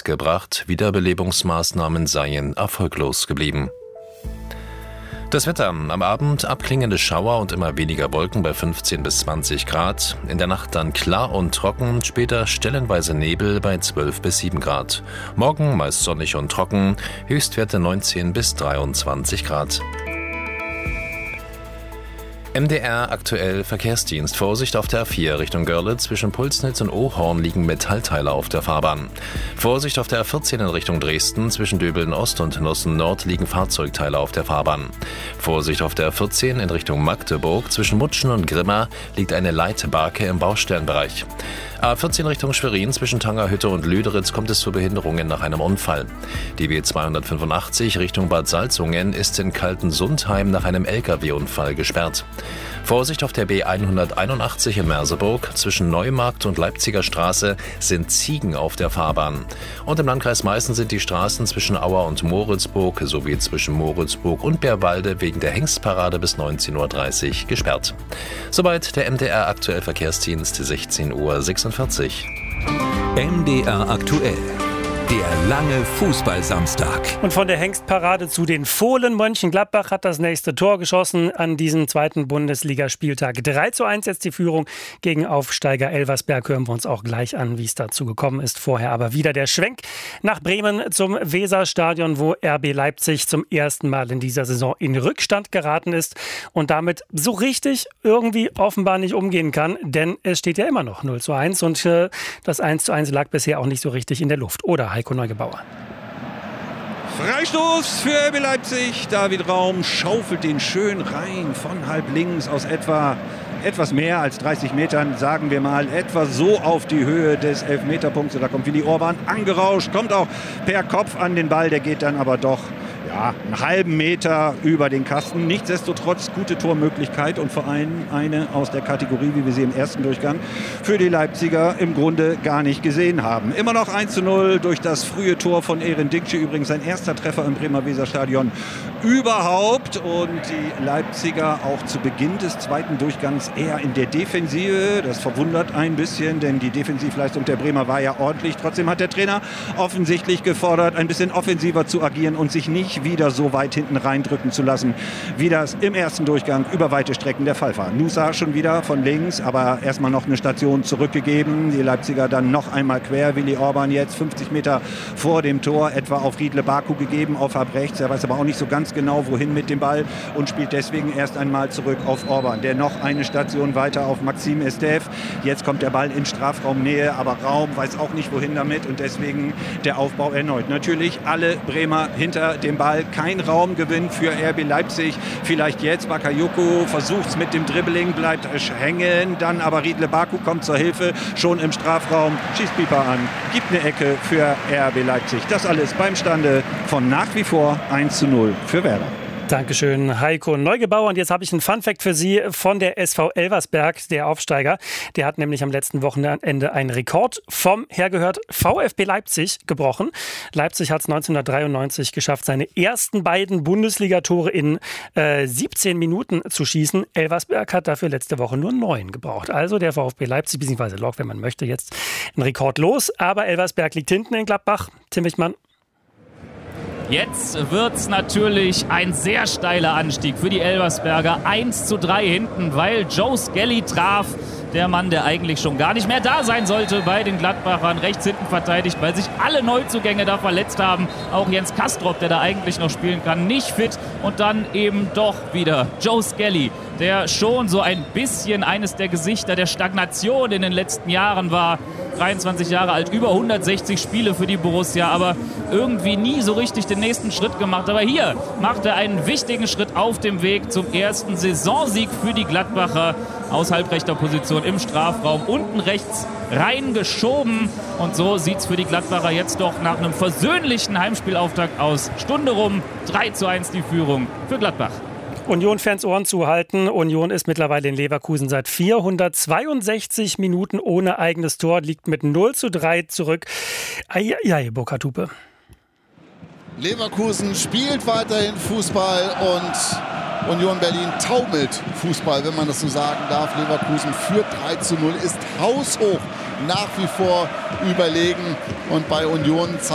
gebracht. Wiederbelebungsmaßnahmen seien erfolglos geblieben. Das Wetter: Am Abend abklingende Schauer und immer weniger Wolken bei 15 bis 20 Grad. In der Nacht dann klar und trocken, später stellenweise Nebel bei 12 bis 7 Grad. Morgen meist sonnig und trocken, Höchstwerte 19 bis 23 Grad. MDR aktuell Verkehrsdienst. Vorsicht auf der A4 Richtung Görlitz. Zwischen Pulsnitz und Ohorn liegen Metallteile auf der Fahrbahn. Vorsicht auf der A14 in Richtung Dresden. Zwischen Döbeln Ost und Nossen Nord liegen Fahrzeugteile auf der Fahrbahn. Vorsicht auf der A14 in Richtung Magdeburg. Zwischen Mutschen und Grimma liegt eine Leitbarke im Baustellenbereich. A14 Richtung Schwerin. Zwischen Tangerhütte und Lüderitz kommt es zu Behinderungen nach einem Unfall. Die B285 Richtung Bad Salzungen ist in Kaltensundheim nach einem LKW-Unfall gesperrt. Vorsicht auf der B181 in Merseburg. Zwischen Neumarkt und Leipziger Straße sind Ziegen auf der Fahrbahn. Und im Landkreis Meißen sind die Straßen zwischen Auer und Moritzburg sowie zwischen Moritzburg und Bärwalde wegen der Hengstparade bis 19.30 Uhr gesperrt. Soweit der MDR aktuell Verkehrsdienst, 16:46 Uhr. MDR aktuell. Der lange Fußballsamstag. Und von der Hengstparade zu den Fohlen. Mönchengladbach hat das nächste Tor geschossen an diesem zweiten Bundesligaspieltag. 3:1 jetzt die Führung gegen Aufsteiger Elversberg. Hören wir uns auch gleich an, wie es dazu gekommen ist. Vorher aber wieder der Schwenk nach Bremen zum Weserstadion, wo RB Leipzig zum ersten Mal in dieser Saison in Rückstand geraten ist und damit so richtig irgendwie offenbar nicht umgehen kann. Denn es steht ja immer noch 0:1 und das 1:1 lag bisher auch nicht so richtig in der Luft. Oder Heiko Neugebauer. Freistoß für RB Leipzig. David Raum schaufelt den schön rein von halb links aus etwas mehr als 30 Metern, sagen wir mal, etwa so auf die Höhe des Elfmeterpunkts. Da kommt Willi Orban angerauscht, kommt auch per Kopf an den Ball, der geht dann aber doch einen halben Meter über den Kasten. Nichtsdestotrotz gute Tormöglichkeit und vor allem eine aus der Kategorie, wie wir sie im ersten Durchgang für die Leipziger im Grunde gar nicht gesehen haben. Immer noch 1:0 durch das frühe Tor von Eren Dikci, übrigens sein erster Treffer im Bremer Weserstadion überhaupt. Und die Leipziger auch zu Beginn des zweiten Durchgangs eher in der Defensive. Das verwundert ein bisschen, denn die Defensivleistung der Bremer war ja ordentlich. Trotzdem hat der Trainer offensichtlich gefordert, ein bisschen offensiver zu agieren und sich nicht wieder so weit hinten reindrücken zu lassen, wie das im ersten Durchgang über weite Strecken der Fall war. Nusa schon wieder von links, aber erstmal noch eine Station zurückgegeben. Die Leipziger dann noch einmal quer. Willi Orban jetzt 50 Meter vor dem Tor etwa auf Riedle Baku gegeben, auf halb rechts. Er weiß aber auch nicht so ganz genau, wohin mit dem Ball und spielt deswegen erst einmal zurück auf Orban, der noch eine Station weiter auf Maxim Estev. Jetzt kommt der Ball in Strafraumnähe, aber Raum weiß auch nicht, wohin damit und deswegen der Aufbau erneut. Natürlich alle Bremer hinter dem Ball. Kein Raumgewinn für RB Leipzig. Vielleicht jetzt Bakayoko versucht es mit dem Dribbling, bleibt hängen. Dann aber Riedle Baku kommt zur Hilfe. Schon im Strafraum. Schießt Pieper an. Gibt eine Ecke für RB Leipzig. Das alles beim Stande von nach wie vor 1:0 für Werder. Dankeschön, Heiko Neugebauer. Und jetzt habe ich einen Funfact für Sie von der SV Elversberg, der Aufsteiger. Der hat nämlich am letzten Wochenende einen Rekord vom, hergehört, VfB Leipzig gebrochen. Leipzig hat es 1993 geschafft, seine ersten beiden Bundesligatore in 17 Minuten zu schießen. Elversberg hat dafür letzte Woche nur 9 gebraucht. Also der VfB Leipzig, bzw. Lok, wenn man möchte, jetzt ein Rekord los. Aber Elversberg liegt hinten in Gladbach. Tim Wichmann. Jetzt wird's natürlich ein sehr steiler Anstieg für die Elversberger. 1:3 hinten, weil Joe Skelly traf. Der Mann, der eigentlich schon gar nicht mehr da sein sollte bei den Gladbachern, rechts hinten verteidigt, weil sich alle Neuzugänge da verletzt haben. Auch Jens Kastrop, der da eigentlich noch spielen kann, nicht fit. Und dann eben doch wieder Joe Skelly, der schon so ein bisschen eines der Gesichter der Stagnation in den letzten Jahren war. 23 Jahre alt, über 160 Spiele für die Borussia, aber irgendwie nie so richtig den nächsten Schritt gemacht. Aber hier macht er einen wichtigen Schritt auf dem Weg zum ersten Saisonsieg für die Gladbacher. Aus halbrechter Position im Strafraum, unten rechts reingeschoben. Und so sieht es für die Gladbacher jetzt doch nach einem versöhnlichen Heimspielauftakt aus. Stunde rum, 3:1 die Führung für Gladbach. Union-Fans Ohren zuhalten. Union ist mittlerweile in Leverkusen seit 462 Minuten ohne eigenes Tor, liegt mit 0:3 zurück. Eieiei, Burkhard Hupe. Leverkusen spielt weiterhin Fußball und Union Berlin taumelt Fußball, wenn man das so sagen darf. Leverkusen führt 3:0, ist haushoch nach wie vor überlegen und bei Union